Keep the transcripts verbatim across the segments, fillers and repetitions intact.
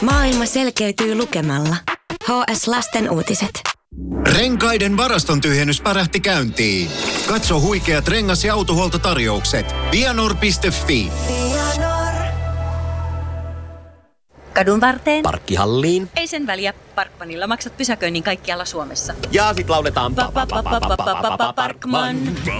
Maailma selkeytyy lukemalla. H S Lasten uutiset. Renkaiden varaston tyhjennys pärähti käyntiin. Katso huikeat rengas- ja autohuoltotarjoukset. Vianor piste fi. Kadun varteen. Parkkihalliin. Ei sen väliä. Parkmanilla maksat pysäköinnin kaikkialla Suomessa. Ja sit lauletaan Parkman.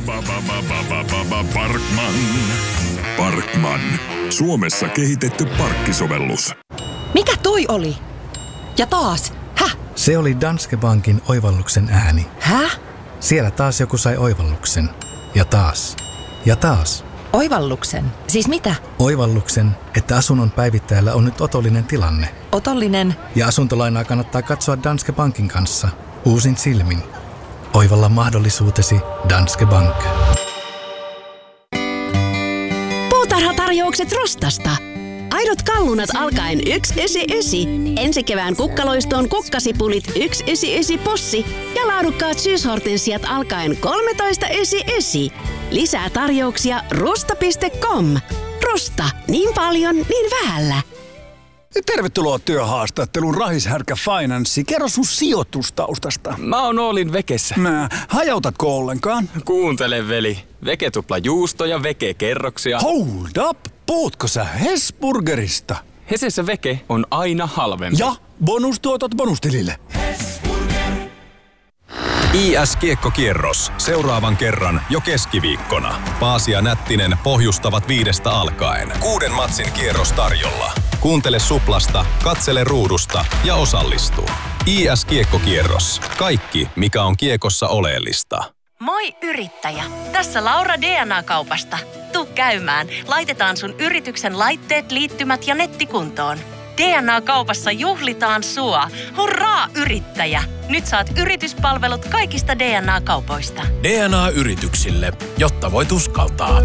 Parkman. Parkman. Suomessa kehitetty parkkisovellus. Mikä toi oli? Ja taas. Häh? Se oli Danske Bankin oivalluksen ääni. Häh? Siellä taas joku sai oivalluksen. Ja taas. Ja taas. Oivalluksen? Siis mitä? Oivalluksen, että asunnon päivittäjällä on nyt otollinen tilanne. Otollinen? Ja asuntolainaa kannattaa katsoa Danske Bankin kanssa. Uusin silmin. Oivalla mahdollisuutesi Danske Bank. Puutarhatarjoukset Rostasta. Aidot kallunat alkaen yksi esi esi. Ensi kevään kukkaloistoon kukkasipulit yksi esi esi possi ja laadukkaat syyshortensiat alkaen kolmetoista esi esi. Lisää tarjouksia rusta piste com. Rusta. Niin paljon, niin vähällä. Tervetuloa työhaastatteluun Rahishärkä Finanssi. Kerro sun sijoitustaustasta. Mä oon Oolin Vekessä. Mä. Hajautatko ollenkaan? Kuuntele veli. Veke tupla juusto ja Veke kerroksia. Hold up! Puhutko sä Hesburgerista? Hesessä Veke on aina halvempi. Ja bonustuotot bonustilille. I S-kiekkokierros. Seuraavan kerran jo keskiviikkona. Paasi ja Nättinen pohjustavat viidestä alkaen. Kuuden matsin kierros tarjolla. Kuuntele Suplasta, katsele ruudusta ja osallistu. I S-kiekkokierros. Kaikki, mikä on kiekossa oleellista. Moi yrittäjä! Tässä Laura D N A-kaupasta. Tuu käymään. Laitetaan sun yrityksen laitteet, liittymät ja nettikuntoon. D N A-kaupassa juhlitaan sua. Hurraa yrittäjä! Nyt saat yrityspalvelut kaikista D N A-kaupoista. D N A-yrityksille, jotta voit uskaltaa.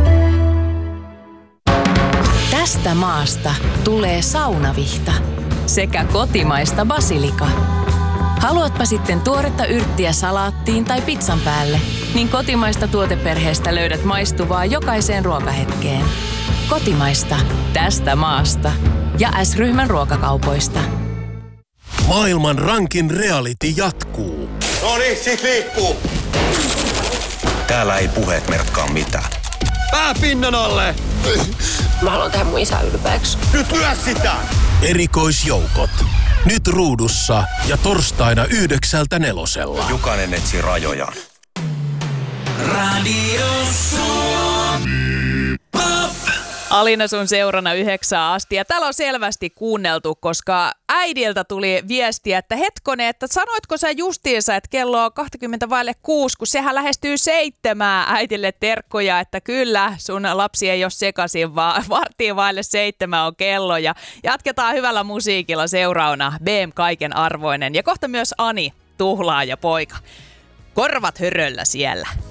Tästä maasta tulee saunavihta sekä kotimaista basilika. Haluatpa sitten tuoretta yrttiä salaattiin tai pizzan päälle, niin kotimaista tuoteperheestä löydät maistuvaa jokaiseen ruokahetkeen. Kotimaista tästä maasta ja S-ryhmän ruokakaupoista. Maailman rankin reality jatkuu. No niin, sit liikkuu. Täällä ei puheet merkkaa mitään. Pää pinnan alle! Mä haluan tehdä mun isää ylpeäksi. Nyt lyö sitä! Erikoisjoukot. Nyt ruudussa ja torstaina yhdeksältä nelosella. Jokainen etsii rajojaan. Radio Suomi Pop. Alina sun seurana yhdeksään asti. Ja täällä on selvästi kuunneltu, koska äidiltä tuli viestiä, että hetkonen, että sanoitko sä justiinsa, että kello on kaksikymmentä vaille kuusi, kun sehän lähestyy seitsemää. Äitille terkkoja, että kyllä sun lapsi ei ole sekaisin, vaan varttiin vaille seitsemän on kello. Ja jatketaan hyvällä musiikilla seuraavana B M Kaiken arvoinen ja kohta myös Ani, tuhlaaja poika. Korvat höröllä siellä.